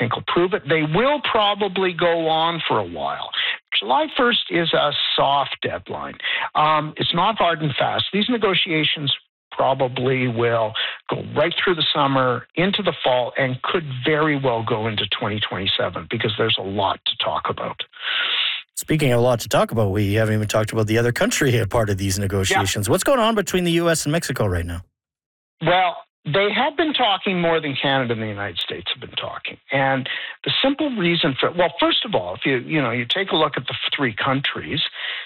think will prove it. They will probably go on for a while. July 1st is a soft deadline. It's not hard and fast. These negotiations probably will go right through the summer, into the fall, and could very well go into 2027 because there's a lot to talk about. Speaking of a lot to talk about, we haven't even talked about the other country a part of these negotiations. Yeah. What's going on between the U.S. and Mexico right now? Well, they have been talking more than Canada and the United States have been talking. And the simple reason for, well, first of all, if you take a look at the three countries,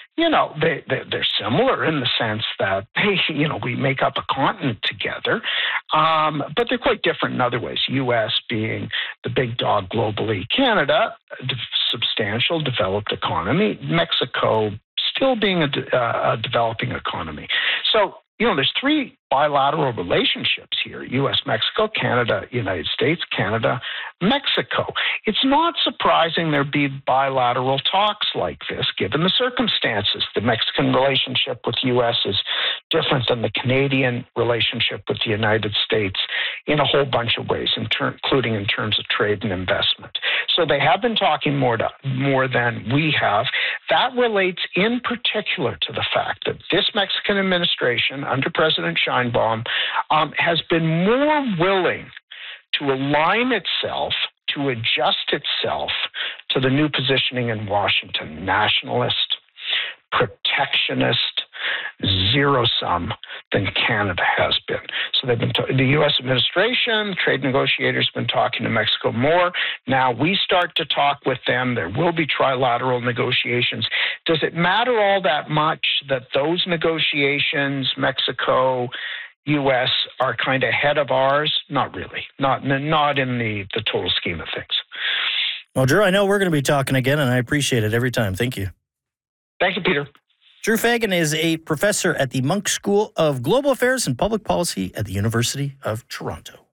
they're similar in the sense that we make up a continent together, but they're quite different in other ways. U.S. being the big dog globally, Canada, a substantial developed economy, Mexico still being a developing economy. So, there's three bilateral relationships here, U.S., Mexico, Canada, United States, Canada, Mexico. It's not surprising there be bilateral talks like this, given the circumstances. The Mexican relationship with U.S. is different than the Canadian relationship with the United States in a whole bunch of ways, including in terms of trade and investment. So they have been talking more than we have. That relates in particular to the fact that this Mexican administration, under President Sheinbaum, has been more willing to align itself, to adjust itself to the new positioning in Washington, nationalist, protectionist, zero-sum, than Canada has been. So they've been the U.S. administration, trade negotiators have been talking to Mexico more. Now we start to talk with them. There will be trilateral negotiations. Does it matter all that much that those negotiations, Mexico, U.S., are kind of ahead of ours? Not really. Not in the total scheme of things. Well, Drew, I know we're going to be talking again, and I appreciate it every time. Thank you. Thank you, Peter. Drew Fagan is a professor at the Munk School of Global Affairs and Public Policy at the University of Toronto.